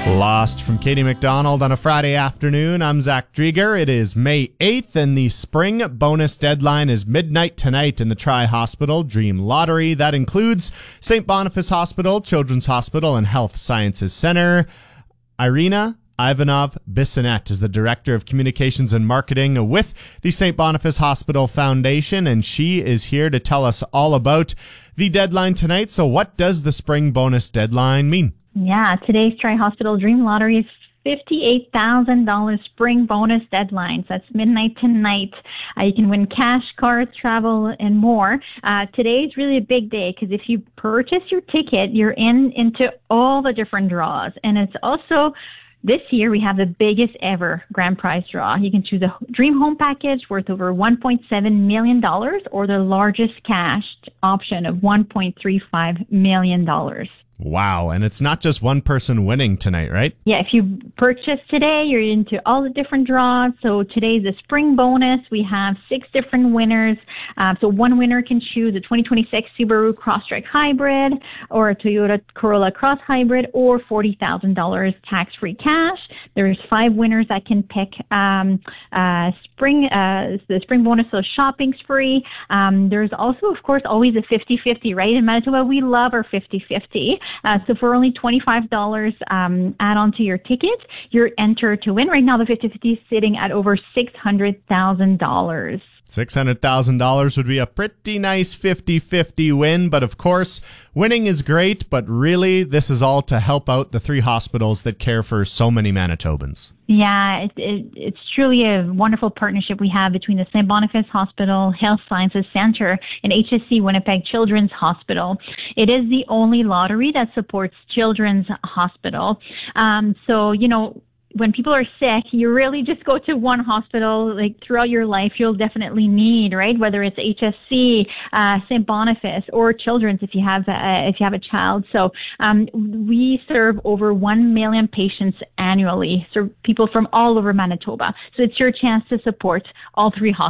Lost from Katie McDonald on a Friday afternoon. I'm Zach Drieger. It is May 8th, and the spring bonus deadline is midnight tonight in the Tri-Hospital Dream Lottery. That includes St. Boniface Hospital, Children's Hospital, and Health Sciences Center. Irina Ivanov-Bissonnette is the Director of Communications and Marketing with the St. Boniface Hospital Foundation, and she is here to tell us all about the deadline tonight. So what does the spring bonus deadline mean? Yeah, today's Tri-Hospital Dream Lottery is $58,000 spring bonus deadline. So that's midnight tonight. You can win cash, cars, travel, and more. Today is really a big day because if you purchase your ticket, you're into all the different draws. And it's also, this year, we have the biggest ever grand prize draw. You can choose a dream home package worth over $1.7 million or the largest cash option of $1.35 million. Wow, and it's not just one person winning tonight, right? Yeah, if you purchase today, you're into all the different draws. So today's the spring bonus. We have 6 different winners. So one winner can choose a 2026 Subaru Crosstrek Hybrid or a Toyota Corolla Cross Hybrid or $40,000 tax-free cash. There's 5 winners that can pick the spring bonus, so shopping spree. There's also, of course, always a 50-50, right? In Manitoba, we love our 50-50. So for only $25 add on to your ticket, you're entered to win. Right now, the 50-50 is sitting at over $600,000. $600,000 would be a pretty nice 50-50 win, but of course, winning is great, but really, this is all to help out the 3 hospitals that care for so many Manitobans. Yeah, it's truly a wonderful partnership we have between the St. Boniface Hospital, Health Sciences Center, and HSC Winnipeg Children's Hospital. It is the only lottery that supports Children's Hospital. So, you know, when people are sick, you really just go to one hospital. Like throughout your life, you'll definitely need, right? Whether it's HSC, St. Boniface, or Children's if you have a child. So we serve over 1 million patients annually, so people from all over Manitoba. So it's your chance to support all 3 hospitals.